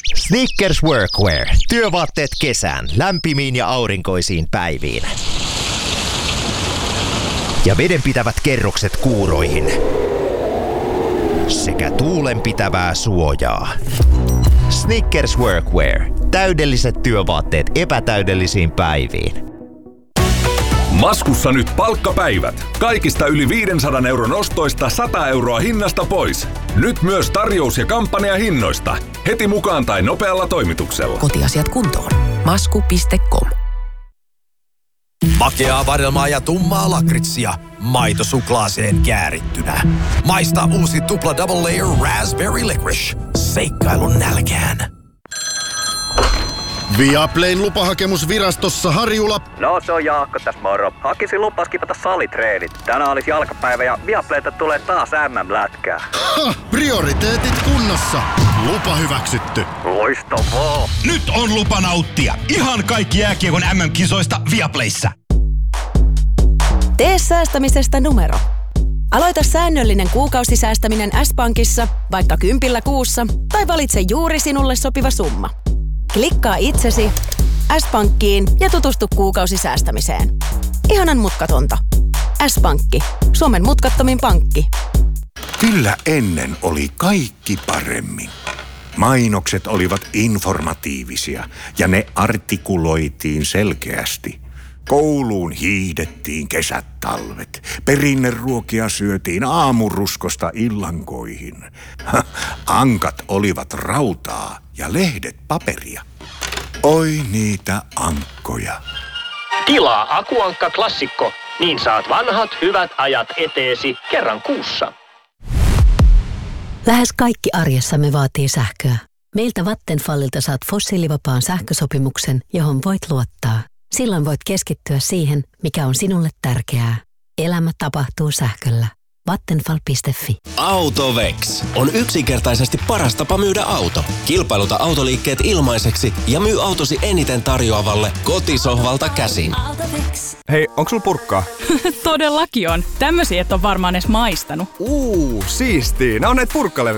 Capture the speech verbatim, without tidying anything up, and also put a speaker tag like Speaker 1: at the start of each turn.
Speaker 1: Snickers Workwear. Työvaatteet kesään, lämpimiin ja aurinkoisiin päiviin. Ja vedenpitävät kerrokset kuuroihin. Sekä tuulenpitävää suojaa. Snickers Workwear. Täydelliset työvaatteet epätäydellisiin päiviin.
Speaker 2: Maskussa nyt palkkapäivät. Kaikista yli viisisataa euron ostoista sata euroa hinnasta pois. Nyt myös tarjous- ja kampanjahinnoista. Heti mukaan tai nopealla toimituksella.
Speaker 3: Kotiasiat kuntoon. masku piste com.
Speaker 4: Makeaa vadelmaa ja tummaa lakritsia. Maito suklaaseen käärittynä. Maista uusi tupla double layer raspberry licorice. Seikkailun nälkään.
Speaker 5: Viaplayn lupahakemus virastossa, Harjula.
Speaker 6: No se on Jaakko tässä moro. Hakisin lupas kipata salitreenit. Tänään olisi jalkapäivä ja Viaplayta tulee taas äm äm-lätkää.
Speaker 5: Ha! Prioriteetit kunnossa. Lupa hyväksytty.
Speaker 6: Loistavaa.
Speaker 7: Nyt on lupa nauttia. Ihan kaikki jääkiekon äm äm-kisoista Viaplayssä.
Speaker 8: Tee säästämisestä numero. Aloita säännöllinen kuukausisäästäminen S-Pankissa, vaikka kympillä kuussa, tai valitse juuri sinulle sopiva summa. Klikkaa itsesi, S-Pankkiin ja tutustu kuukausisäästämiseen. Ihanan mutkatonta. S-Pankki. Suomen mutkattomin pankki.
Speaker 9: Kyllä ennen oli kaikki paremmin. Mainokset olivat informatiivisia ja ne artikuloitiin selkeästi. Kouluun hiihdettiin kesät talvet. Perinneruokia syötiin aamuruskosta illankoihin. Ankat olivat rautaa ja lehdet paperia. Oi niitä ankkoja.
Speaker 10: Tilaa Akuankka Klassikko, niin saat vanhat hyvät ajat eteesi kerran kuussa.
Speaker 11: Lähes kaikki arjessamme vaatii sähköä. Meiltä Vattenfallilta saat fossiilivapaan sähkösopimuksen, johon voit luottaa. Silloin voit keskittyä siihen, mikä on sinulle tärkeää. Elämä tapahtuu sähköllä. Vattenfall piste fi.
Speaker 12: Autovex on yksinkertaisesti paras tapa myydä auto. Kilpailuta autoliikkeet ilmaiseksi ja myy autosi eniten tarjoavalle kotisohvalta käsin.
Speaker 13: Hei, onks sul purkkaa?
Speaker 14: Todellakin on. Tämmösiä et on varmaan edes maistanut.
Speaker 13: Uu, siistii. Nää on näitä purkkalevyjä.